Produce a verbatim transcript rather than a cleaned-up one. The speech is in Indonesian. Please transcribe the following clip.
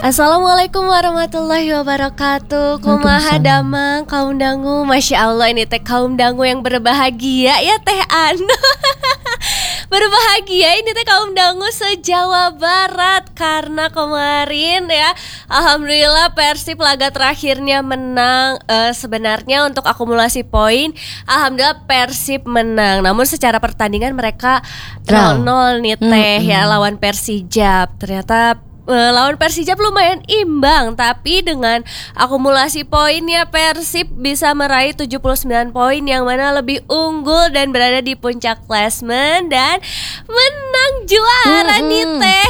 Assalamualaikum warahmatullahi wabarakatuh. Kumaha Waalaikumsalam. damang kaum dangu. Masya Allah ini teh kaum dangu yang berbahagia ya Teh An. Berbahagia ini teh kaum dangu se-Jawa Barat. Karena kemarin ya, alhamdulillah Persib laga terakhirnya menang. Eh, Sebenarnya untuk akumulasi poin, alhamdulillah Persib menang. Namun secara pertandingan mereka Draw. nol nol nih teh Mm-mm. ya lawan Persijap. Ternyata Eh, lawan Persijap lumayan imbang, tapi dengan akumulasi poinnya Persib bisa meraih tujuh puluh sembilan poin, yang mana lebih unggul dan berada di puncak klasemen dan menang juara nih Mm-mm. Teh.